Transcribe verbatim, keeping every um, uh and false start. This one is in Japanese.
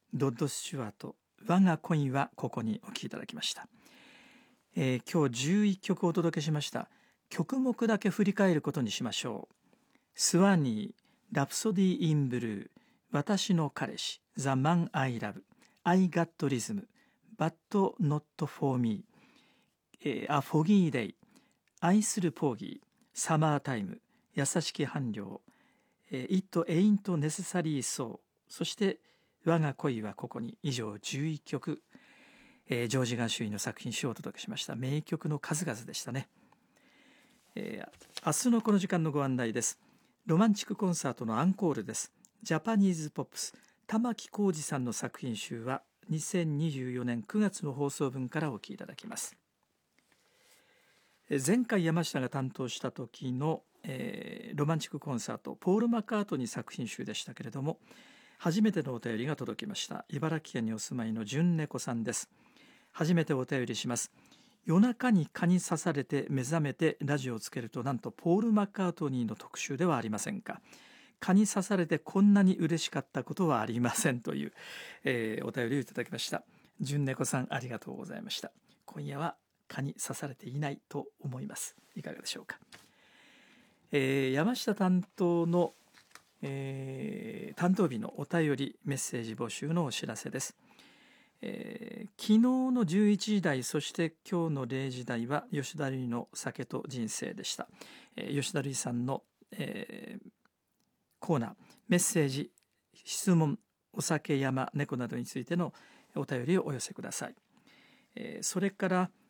ドッド・スチュワート、我が恋はここにお聴きいただきました。えー、今日じゅういっきょくお届けしました。曲目だけ振り返ることにしましょう。スワニー、ラプソディ・イン・ブルー、私の彼氏、ザ・マン・アイ・ラブ、アイ・ガット・リズム、バッド・ノット・フォー・ミー、ア・フォギー・デイ、愛するポーギー、サマータイム、優しき伴侶、It Ain't Necessary So、そして我が恋はここに、以上じゅういっきょく、えー、ジョージ・ガーシュウィンの作品集をお届けしました。名曲の数々でしたね。えー、明日のこの時間のご案内です。ロマンチックコンサートのアンコールです。ジャパニーズポップス、玉置浩二さんの作品集はにせんにじゅうよねんくがつの放送分からお聴きいただきます。前回山下が担当した時の、えー、ロマンチックコンサート、ポール・マッカートニー作品集でしたけれども、初めてのお便りが届きました。茨城県にお住まいの純猫さんです。初めてお便りします。夜中に蚊に刺されて目覚めてラジオをつけると、なんとポール・マッカートニーの特集ではありませんか。蚊に刺されてこんなに嬉しかったことはありませんという、えー、お便りをいただきました。純猫さん、ありがとうございました。今夜は蚊に刺されていないと思います。いかがでしょうか。えー、山下担当の、えー、担当日のお便りメッセージ募集のお知らせです。えー、昨日のじゅういちじ台、そして今日のれいじ台は吉田類の酒と人生でした。えー、吉田類さんの、えー、コーナー、メッセージ、質問、お酒、山、猫などについてのお便りをお寄せください。えー、それから